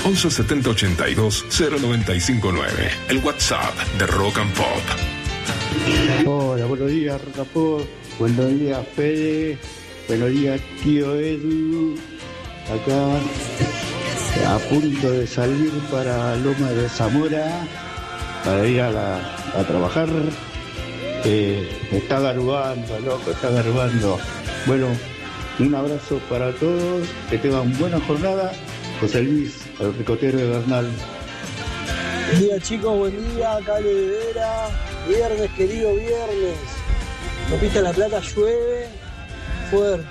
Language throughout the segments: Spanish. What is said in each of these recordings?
11 70 82 0959. El WhatsApp de Rock and Pop. Hola, buenos días, Rock and Pop. Buenos días, Fede. Buenos días, tío Edu. Acá, a punto de salir para Loma de Zamora, para ir a trabajar. Está garubando, loco, está garubando. Bueno, un abrazo para todos, que tengan buena jornada. José Luis, el ricotero de Bernal. Buen día, chicos, buen día, Cale de Vera. Viernes, querido viernes. Autopista La Plata llueve fuerte.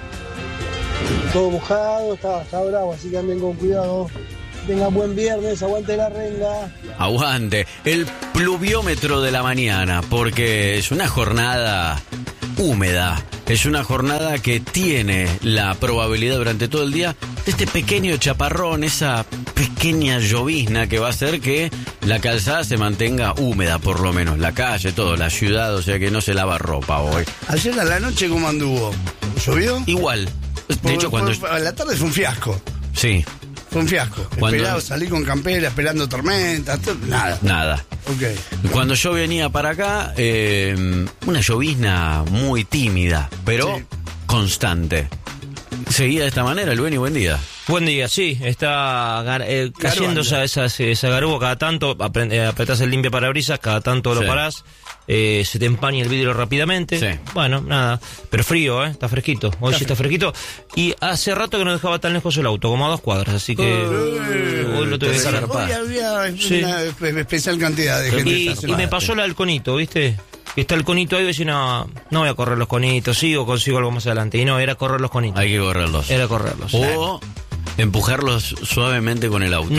Todo mojado, está bravo, así que anden con cuidado. Tengan buen viernes, aguante la renga. Aguante el pluviómetro de la mañana, porque es una jornada húmeda. Es una jornada que tiene la probabilidad durante todo el día de este pequeño chaparrón, esa pequeña llovizna que va a hacer que la calzada se mantenga húmeda, por lo menos. La calle, todo, la ciudad, o sea que no se lava ropa hoy. Ayer a la noche, ¿cómo anduvo? ¿Llovió? Igual. De hecho, cuando... A la tarde fue un fiasco. Sí. Fue un fiasco. Esperado, salí con campera, esperando tormentas, nada. Okay. Cuando yo venía para acá, una llovizna muy tímida, pero sí, constante. Seguía de esta manera, el buen día. Buen día, sí, está cayendo esa garuba cada tanto, apretás el limpia parabrisas, cada tanto lo parás, se te empaña el vidrio rápidamente. Sí. Bueno, nada, pero frío, está fresquito, hoy sí está fresquito. Y hace rato que no dejaba tan lejos el auto, como a 2 cuadras, así que hoy lo tuve que dejar. Hoy había una especial cantidad de gente. Y me pasó la del conito, ¿viste? Que está el conito ahí y decía, no voy a correr los conitos, sí, o consigo algo más adelante. Y no, era correr los conitos. Hay que correrlos. Era correrlos. O empujarlos suavemente con el auto.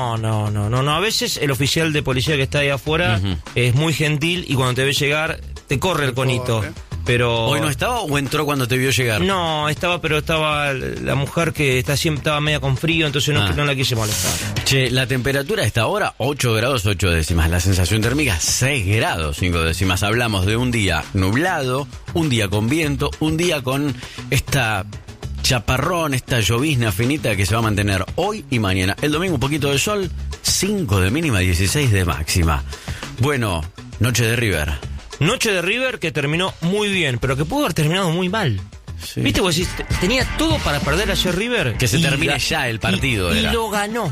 No. A veces el oficial de policía que está ahí afuera es muy gentil y cuando te ve llegar, te corre el conito. Pero... ¿Hoy no estaba o entró cuando te vio llegar? No, estaba la mujer que siempre estaba media con frío, entonces no la quise molestar. Che, la temperatura a esta hora, 8 grados 8 décimas. La sensación térmica, 6 grados 5 décimas. Hablamos de un día nublado, un día con viento, un día con esta chaparrón, esta llovizna finita que se va a mantener hoy y mañana. El domingo un poquito de sol, 5 de mínima, 16 de máxima. Bueno, noche de River. Noche de River que terminó muy bien, pero que pudo haber terminado muy mal. Sí. ¿Viste? Vos decís, tenía todo para perder ayer River. Que se termine ya el partido. Y lo ganó.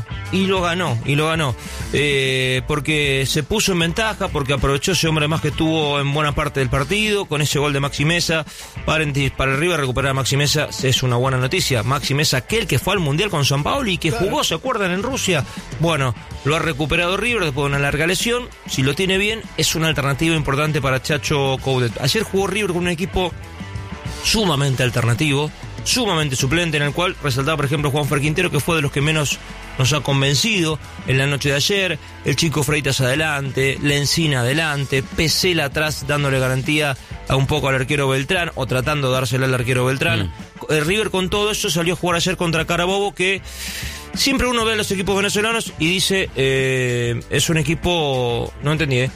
Porque se puso en ventaja, porque aprovechó ese hombre más que tuvo en buena parte del partido, con ese gol de Maxi Mesa. Para el River recuperar a Maxi Mesa es una buena noticia. Maxi Mesa, aquel que fue al Mundial con San Paolo y que jugó, ¿se acuerdan? En Rusia. Bueno, lo ha recuperado River después de una larga lesión. Si lo tiene bien, es una alternativa importante para Chacho Coudet. Ayer jugó River con un equipo sumamente alternativo, sumamente suplente, en el cual resaltaba, por ejemplo, Juanfer Quintero, que fue de los que menos nos ha convencido en la noche de ayer. El Chico Freitas adelante, Lencina adelante, Pesela atrás, dándole garantía a un poco al arquero Beltrán, o tratando de dársela al arquero Beltrán. El River con todo eso salió a jugar ayer contra Carabobo, que siempre uno ve a los equipos venezolanos y dice, es un equipo... No entendí,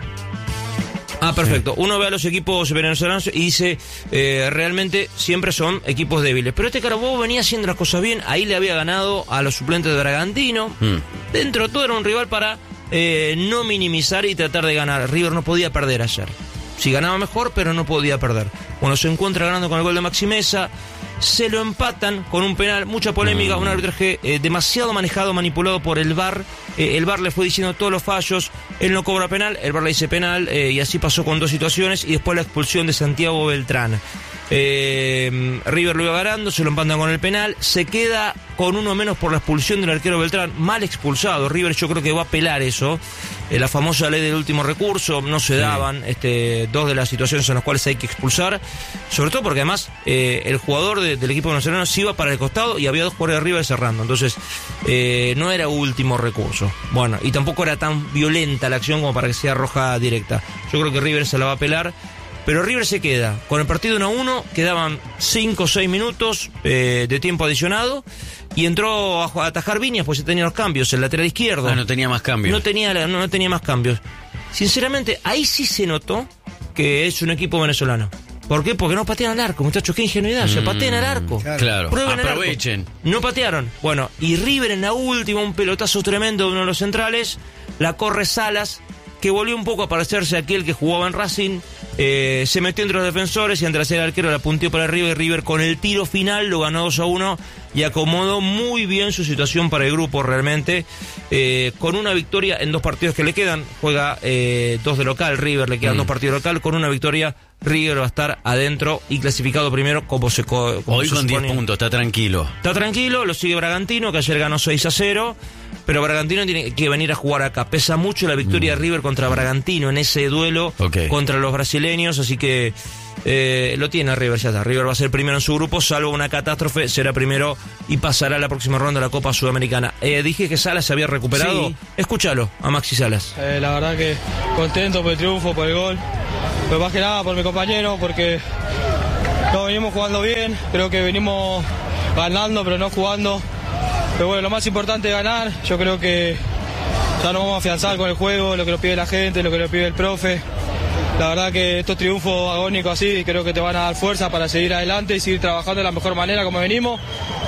perfecto. Uno ve a los equipos venezolanos y dice, realmente siempre son equipos débiles. Pero este Carabobo venía haciendo las cosas bien. Ahí le había ganado a los suplentes de Bragantino. Dentro de todo era un rival para no minimizar y tratar de ganar. River no podía perder ayer. Si ganaba mejor, pero no podía perder. Bueno, se encuentra ganando con el gol de Maxi Mesa. Se lo empatan con un penal, mucha polémica, un arbitraje demasiado manejado, manipulado por el VAR. El VAR le fue diciendo todos los fallos, él no cobra penal, el VAR le dice penal, y así pasó con 2 situaciones, y después la expulsión de Santiago Beltrán. River lo iba ganando, se lo empatan con el penal, se queda con uno menos por la expulsión del arquero Beltrán, mal expulsado. River yo creo que va a apelar eso, la famosa ley del último recurso. No se daban 2 de las situaciones en las cuales hay que expulsar, sobre todo porque además el jugador del equipo venezolano se iba para el costado y había 2 jugadores de River cerrando, entonces no era último recurso. Bueno, y tampoco era tan violenta la acción como para que sea roja directa. Yo creo que River se la va a apelar. Pero River se queda con el partido 1-1, quedaban 5 o 6 minutos de tiempo adicionado, y entró a atajar Viñas, pues se tenía los cambios, el lateral izquierdo. No tenía más cambios. No tenía más cambios. Sinceramente, ahí sí se notó que es un equipo venezolano. ¿Por qué? Porque no patean al arco, muchachos, qué ingenuidad, se patean al arco. Claro, aprovechen. No patearon. Bueno, y River en la última, un pelotazo tremendo de uno de los centrales, la corre Salas, que volvió un poco a parecerse a aquel que jugaba en Racing, se metió entre los defensores y Andrés el arquero la punteó para arriba y River con el tiro final lo ganó 2-1 y acomodó muy bien su situación para el grupo realmente, con una victoria en 2 partidos que le quedan, juega 2 de local, River le quedan 2 partidos de local, con una victoria River va a estar adentro y clasificado primero como hoy con 10 puntos, está tranquilo. Está tranquilo, lo sigue Bragantino, que ayer ganó 6-0. Pero Bragantino tiene que venir a jugar acá. Pesa mucho la victoria de River contra Bragantino en ese duelo contra los brasileños, así que lo tiene River, ya está. River va a ser primero en su grupo, salvo una catástrofe, será primero y pasará a la próxima ronda de la Copa Sudamericana. Dije que Salas se había recuperado. Sí. Escúchalo a Maxi Salas. La verdad que contento por el triunfo, por el gol, pero más que nada por mi compañero, porque no venimos jugando bien, creo que venimos ganando, pero no jugando. Pero bueno, lo más importante es ganar. Yo creo que ya nos vamos a afianzar con el juego, lo que nos pide la gente, lo que nos pide el profe. La verdad que estos triunfos agónicos así creo que te van a dar fuerza para seguir adelante y seguir trabajando de la mejor manera como venimos.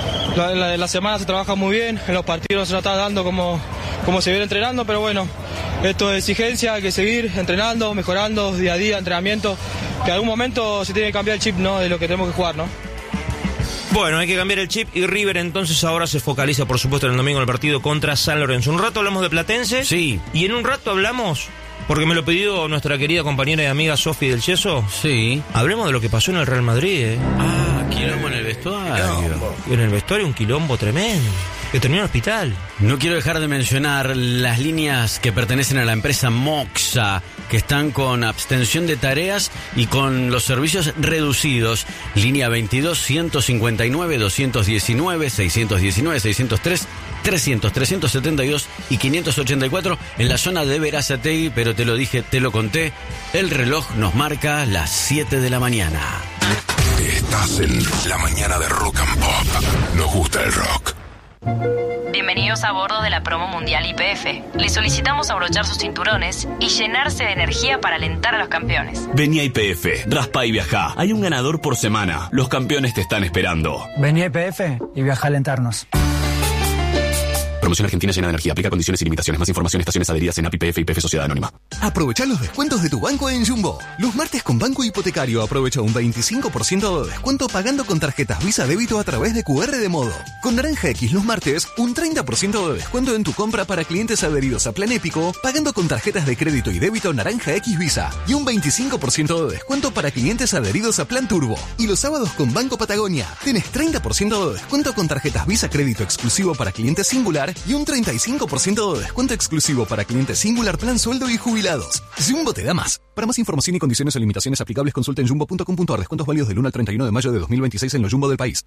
La semana se trabaja muy bien, en los partidos se nos está dando como se viene entrenando, pero bueno, esto es exigencia, hay que seguir entrenando, mejorando día a día, entrenamiento, que en algún momento se tiene que cambiar el chip, ¿no?, de lo que tenemos que jugar, ¿no? Bueno, hay que cambiar el chip y River entonces ahora se focaliza, por supuesto, en el domingo en el partido contra San Lorenzo. Un rato hablamos de Platense. Sí. Y en un rato hablamos, porque me lo pidió nuestra querida compañera y amiga Sofi del Yeso. Sí. Hablemos de lo que pasó en el Real Madrid, Quilombo en el vestuario. En el vestuario un quilombo tremendo, que terminó en el hospital. No quiero dejar de mencionar las líneas que pertenecen a la empresa Moxa, que están con abstención de tareas y con los servicios reducidos. Línea 22, 159, 219, 619, 603, 300, 372 y 584 en la zona de Verazategui, pero te lo dije, te lo conté, el reloj nos marca las 7 de la mañana. Estás en la mañana de Rock and Pop. Nos gusta el rock. Bienvenidos a bordo de la promo mundial YPF. Les solicitamos abrochar sus cinturones y llenarse de energía para alentar a los campeones. Vení a YPF, raspa y viajá. Hay un ganador por semana. Los campeones te están esperando. Vení a YPF y viaja a alentarnos. Promoción argentina llena de energía. Aplica condiciones y limitaciones. Más información, estaciones adheridas en API, YPF y YPF Sociedad Anónima. Aprovechá los descuentos de tu banco en Jumbo. Los martes con Banco Hipotecario aprovecha un 25% de descuento pagando con tarjetas Visa Débito a través de QR de Modo. Con Naranja X los martes, un 30% de descuento en tu compra para clientes adheridos a Plan Épico pagando con tarjetas de crédito y débito Naranja X Visa. Y un 25% de descuento para clientes adheridos a Plan Turbo. Y los sábados con Banco Patagonia, tenés 30% de descuento con tarjetas Visa Crédito exclusivo para clientes Singular y un 35% de descuento exclusivo para clientes Singular, Plan Sueldo y jubilados. Jumbo te da más. Para más información y condiciones o limitaciones aplicables, consulta en jumbo.com.ar. Descuentos válidos del 1 al 31 de mayo de 2026 en los Jumbo del país.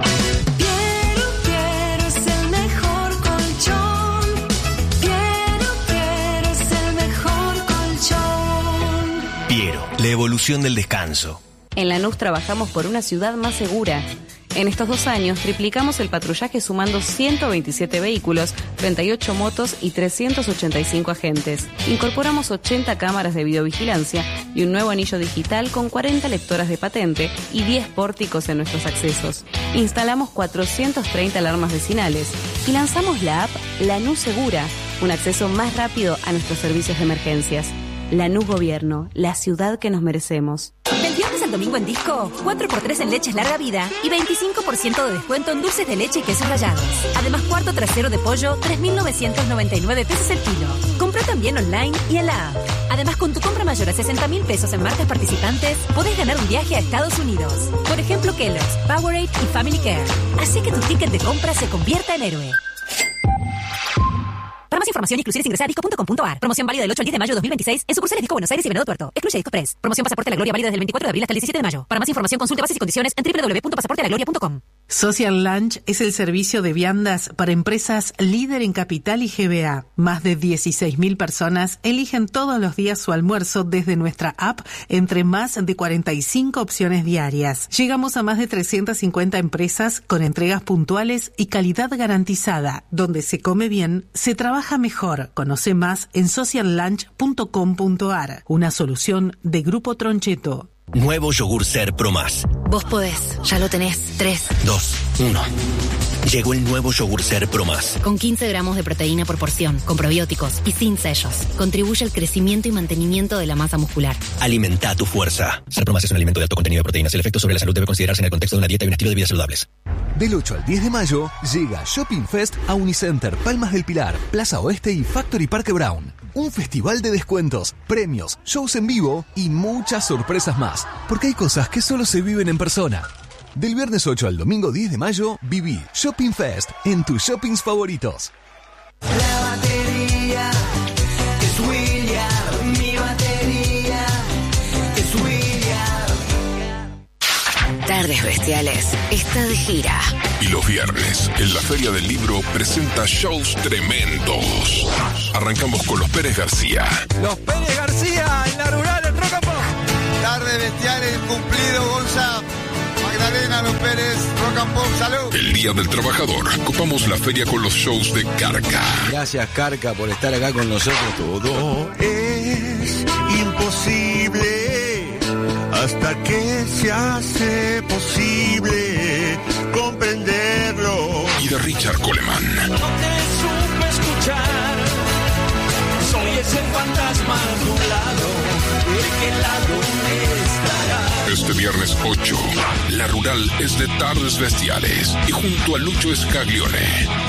Piero es el mejor colchón. Piero es el mejor colchón. Piero, la evolución del descanso. En Lanús trabajamos por una ciudad más segura. En estos 2 años triplicamos el patrullaje sumando 127 vehículos, 38 motos y 385 agentes. Incorporamos 80 cámaras de videovigilancia y un nuevo anillo digital con 40 lectoras de patente y 10 pórticos en nuestros accesos. Instalamos 430 alarmas vecinales y lanzamos la app Lanús Segura, un acceso más rápido a nuestros servicios de emergencias. Lanús Gobierno, la ciudad que nos merecemos. Del viernes al domingo en Disco, 4x3 en leches larga vida y 25% de descuento en dulces de leche y quesos rallados. Además, cuarto trasero de pollo, 3.999 pesos el kilo. Compra también online y en la app. Además, con tu compra mayor a 60.000 pesos en marcas participantes, podés ganar un viaje a Estados Unidos. Por ejemplo, Kellogg's, Powerade y Family Care. Así que tu ticket de compra se convierta en héroe. Para más información y exclusiones ingresa a disco.com.ar. Promoción válida del 8 al 10 de mayo de 2026 en sucursales Disco Buenos Aires y Venado Tuerto. Excluye Disco Express. Promoción Pasaporte a la Gloria válida desde el 24 de abril hasta el 17 de mayo. Para más información consulte bases y condiciones en www.pasaportealagloria.com. Social Lunch es el servicio de viandas para empresas líder en Capital y GBA. Más de 16.000 personas eligen todos los días su almuerzo desde nuestra app entre más de 45 opciones diarias. Llegamos a más de 350 empresas con entregas puntuales y calidad garantizada. Donde se come bien, se trabaja mejor. Conoce más en sociallunch.com.ar. Una solución de Grupo Troncheto. Nuevo yogur Ser Pro Más. Vos podés, ya lo tenés. 3, 2, 1. Llegó el nuevo yogur Ser Pro Más. Con 15 gramos de proteína por porción, con probióticos y sin sellos. Contribuye al crecimiento y mantenimiento de la masa muscular. Alimenta tu fuerza. Ser Pro Más es un alimento de alto contenido de proteínas. El efecto sobre la salud debe considerarse en el contexto de una dieta y un estilo de vida saludables. Del 8 al 10 de mayo llega Shopping Fest a Unicenter, Palmas del Pilar, Plaza Oeste y Factory Parque Brown. Un festival de descuentos, premios, shows en vivo y muchas sorpresas más. Porque hay cosas que solo se viven en persona. Del viernes 8 al domingo 10 de mayo, viví Shopping Fest en tus shoppings favoritos. La batería es William, mi batería es William. Tardes Bestiales está de gira. Y los viernes, en la Feria del Libro, presenta shows tremendos. Arrancamos con los Pérez García. Los Pérez García en la rural en Rock and Pop. Tardes Bestiales, cumplido, Gonza. Magdalena, Los Pérez, Rock and Pop, salud. El Día del Trabajador, copamos la feria con los shows de Carca. Gracias, Carca, por estar acá con nosotros. Todo es imposible hasta que se hace posible comprenderlo. Y de Richard Coleman. No te supe escuchar, soy ese fantasma nublado, ¿de qué lado estará? Este viernes 8, la rural es de Tardes Bestiales y junto a Lucho Scaglione,